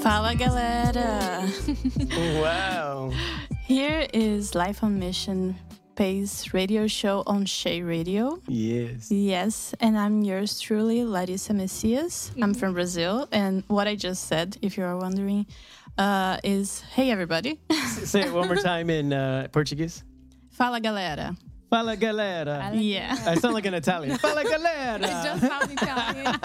Fala galera! Wow. Here is Life on Mission Pace radio show on Shea Radio. Yes. Yes, and I'm yours truly, Larissa Messias. I'm from Brazil, and what I just said, if you are wondering, is hey everybody. Say it one more time in Portuguese. Fala galera. Fala galera. Yeah. I sound like an Italian. Fala galera. It does sound Italian.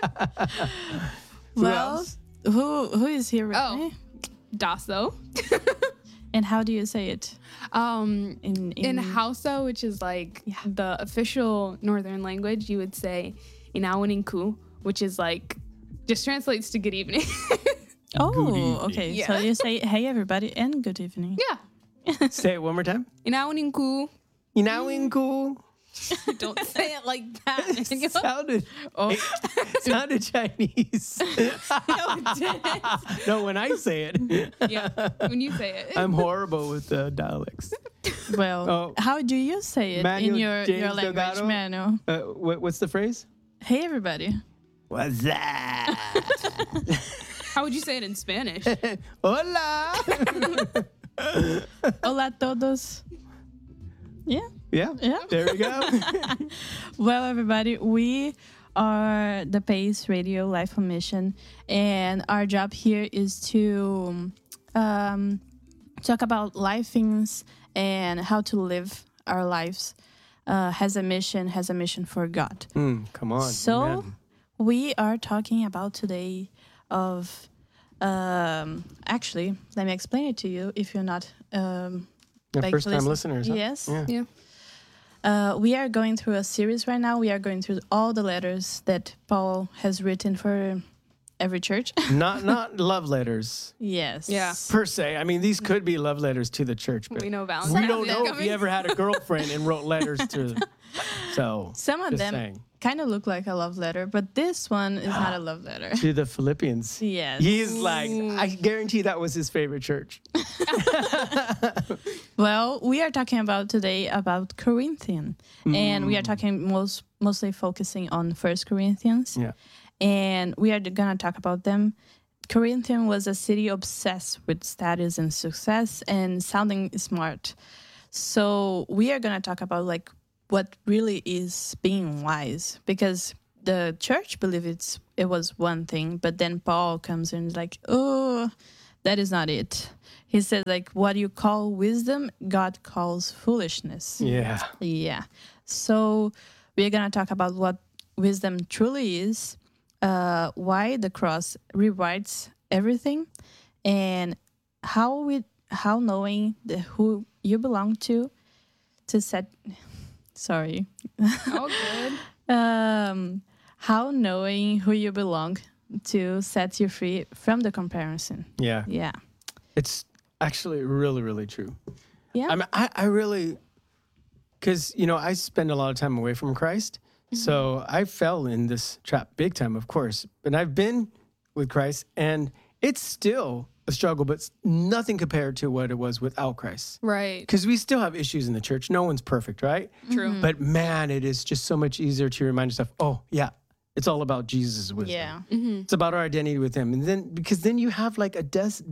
Well, else? who is here with Oh. me? Dasso. And how do you say it? In Hausa, which is like the official northern language, you would say Inawaninku, which is like just translates to good evening. Oh, Good evening. okay. Yeah. So you say hey everybody and good evening. Yeah. Say it one more time. Inawaninku. Inawinku. Don't say it like that. Sounded sounded Chinese. No, when I say it, Yeah, when you say it. I'm horrible with dialects. Well, Oh. how do you say it Manuel in your James language, Delgado? Manu? What's the phrase? Hey everybody. What's that? How would you say it in Spanish? Hola. Hola todos. Yeah. Yeah. Yeah. There we go. Well, everybody, we are the Pace Radio Life on Mission, and our job here is to talk about life things and how to live our lives has a mission for God. Come on. So man. we are talking about today of actually, let me explain it to you if you're not like First time listen- listeners. Huh? Yes. Yeah. Yeah. We are going through a series right now. We are going through all the letters that Paul has written for every church. Not love letters Yes. Yeah. per se. I mean, these could be love letters to the church, but We know we Valentine's don't Day know if coming. he ever had a girlfriend and wrote letters to. So Some of just them saying. kind of look like a love letter, but this one is not a love letter. To the Philippians. Yes. He's like, I guarantee that was his favorite church. Well, we are talking about today about Corinthian, and we are talking mostly focusing on First Corinthians. Yeah. And we are gonna talk about them. Corinthian was a city obsessed with status and success and sounding smart. So we are gonna talk about like what really is being wise, because the church believed it was one thing, but then Paul comes in and is like, oh, that is not it. He said like, what you call wisdom, God calls foolishness. Yeah. Yeah. So we're going to talk about what wisdom truly is, why the cross rewrites everything, and how knowing who you belong to set. Sorry. Oh, good. How knowing who you belong to sets you free from the comparison. Yeah. Yeah. It's actually really, really true. Yeah. I mean, I really, because, I spend a lot of time away from Christ. So I fell in this trap big time, of course. But I've been with Christ, and it's still a struggle, but it's nothing compared to what it was without Christ. Right. Because we still have issues in the church. No one's perfect, right? True. But man, it is just so much easier to remind yourself, oh, yeah, it's all about Jesus' wisdom. Yeah. It's about our identity with him. And then, because then you have like a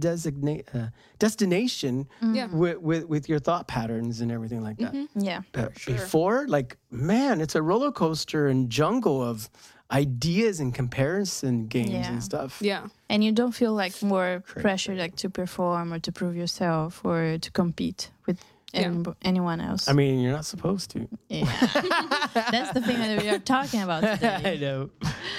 destination Yeah. with your thought patterns and everything like that. Yeah. But before, like, man, it's a roller coaster and jungle of ideas and comparison games Yeah. and stuff. Yeah. And you don't feel like more pressure like to perform or to prove yourself or to compete with anyone else. I mean, you're not supposed to. Yeah. That's the thing that we are talking about today. I know.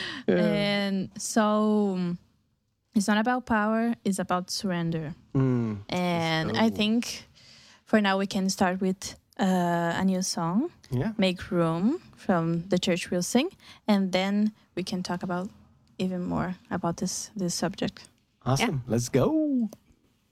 And so it's not about power, it's about surrender. And I think for now we can start with a new song, Yeah. Make Room, from the church will sing, and then we can talk about even more about this subject. Awesome. Let's go.